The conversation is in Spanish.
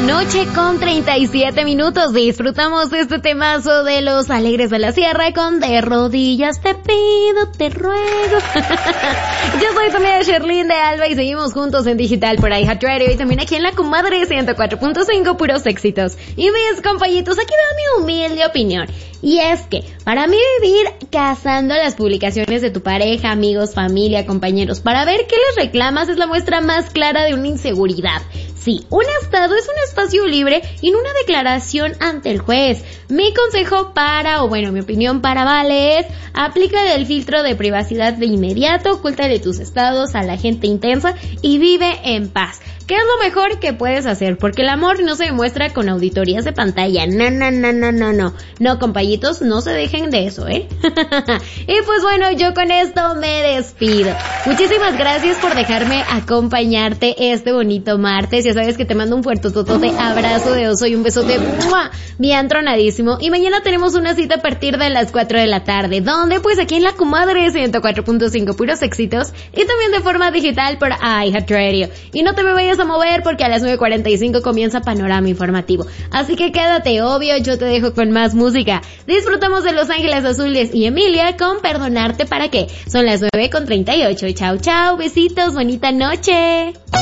noche con 37 minutos. Disfrutamos de este temazo de Los Alegres de la Sierra con De Rodillas te pido, te ruego. Yo soy tu amiga Sherlyn de Alba y seguimos juntos en digital por iHeartRadio y también aquí en la Comadre 104.5, puros éxitos. Y mis compañitos, aquí va mi humilde opinión. Y es que, para mí vivir cazando las publicaciones de tu pareja, amigos, familia, compañeros, para ver qué les reclamas es la muestra más clara de una inseguridad. Sí, un estado es un espacio libre y no una declaración ante el juez. Mi consejo mi opinión para Vale es, aplica el filtro de privacidad de inmediato, ocúltale tus estados a la gente intensa y vive en paz. ¿Qué es lo mejor que puedes hacer? Porque el amor no se demuestra con auditorías de pantalla. No, compañitos, no se dejen de eso, ¿eh? Y pues bueno, yo con esto me despido. Muchísimas gracias por dejarme acompañarte este bonito martes. Ya sabes que te mando un fuertototote abrazo de oso y un besote bien tronadísimo. Y mañana tenemos una cita a partir de las 4 de la tarde. ¿Dónde? Pues aquí en la Comadre 104.5, puros éxitos. Y también de forma digital por iHeartRadio. Y no te me vayas a mover porque a las 9:45 comienza Panorama Informativo. Así que quédate, obvio, yo te dejo con más música. Disfrutamos de Los Ángeles Azules y Emilia con Perdonarte para qué. Son las 9:38. Chau, chau, besitos, bonita noche.